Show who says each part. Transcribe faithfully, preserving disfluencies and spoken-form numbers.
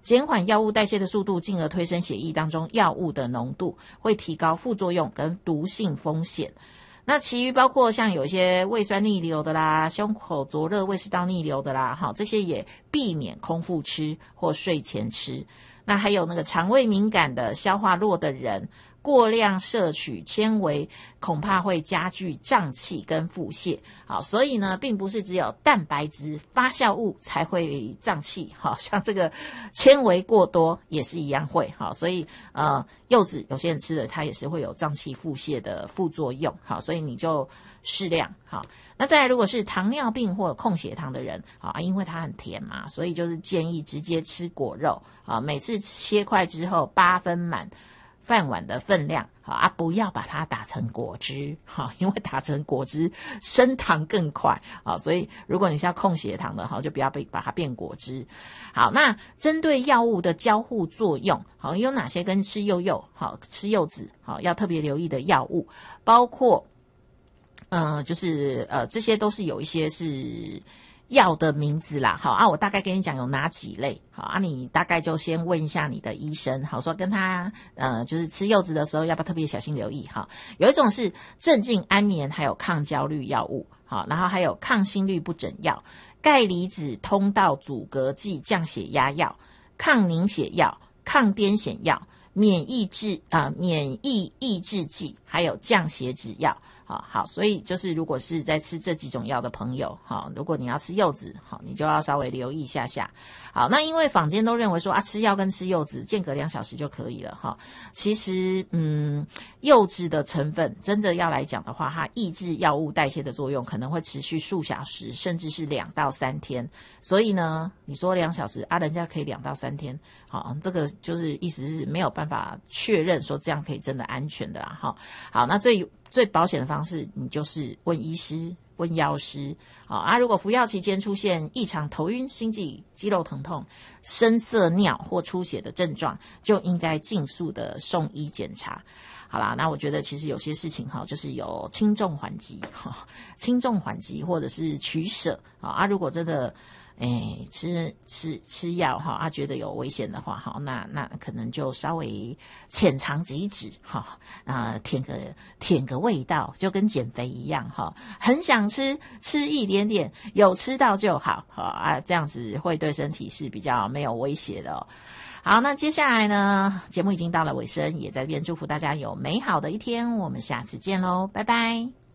Speaker 1: 减缓药物代谢的速度，进而推升血液当中药物的浓度，会提高副作用跟毒性风险。那其余包括像有一些胃酸逆流的啦，胸口灼热、胃食道逆流的啦，好，这些也避免空腹吃或睡前吃。那还有那个肠胃敏感的、消化弱的人，过量摄取纤维恐怕会加剧胀气跟腹泻。好，所以呢并不是只有蛋白质发酵物才会胀气，好，像这个纤维过多也是一样会。好，所以呃柚子有些人吃了它也是会有胀气腹泻的副作用。好，所以你就适量。好，那再来如果是糖尿病或控血糖的人啊，因为它很甜嘛，所以就是建议直接吃果肉啊，每次切块之后八分满饭碗的分量，好啊，不要把它打成果汁，好，因为打成果汁升糖更快，好，所以如果你是要控血糖的，好，就不要被把它变果汁。好，那针对药物的交互作用，好，有哪些跟吃柚柚，好，吃柚子，好，要特别留意的药物，包括，呃，就是呃，这些都是有一些是药的名字啦，好啊，我大概跟你讲有哪几类，好啊，你大概就先问一下你的医生，好，说跟他呃，就是吃柚子的时候要不要特别小心留意哈。有一种是镇静安眠，还有抗焦虑药物，好，然后还有抗心律不整药、钙离子通道阻隔剂降血压药、抗凝血药、抗癫痫药、免疫制啊、呃、免疫抑制剂，还有降血脂药。好好，所以就是如果是在吃这几种药的朋友，好，如果你要吃柚子，好，你就要稍微留意一下下。好，那因为坊间都认为说啊，吃药跟吃柚子间隔两小时就可以了哈。其实，嗯，柚子的成分真的要来讲的话，它抑制药物代谢的作用可能会持续数小时，甚至是两到三天。所以呢，你说两小时啊，人家可以两到三天，好，这个就是意思是没有办法确认说这样可以真的安全的啦哈。好，那最最保险的方式，你就是问医师、问药师。好啊，如果服药期间出现异常、头晕、心悸、肌肉疼痛、深色尿或出血的症状，就应该尽速的送医检查。好啦，那我觉得其实有些事情哈，就是有轻重缓急哈，轻重缓急或者是取舍啊。如果真的哎，吃吃吃药哈，啊，觉得有危险的话哈，那那可能就稍微浅尝即止哈，啊，舔个舔个味道，就跟减肥一样哈，很想吃，吃一点点，有吃到就好，好啊，这样子会对身体是比较没有威胁的哦。好，那接下来呢，节目已经到了尾声，也在这边祝福大家有美好的一天，我们下次见喽，拜拜。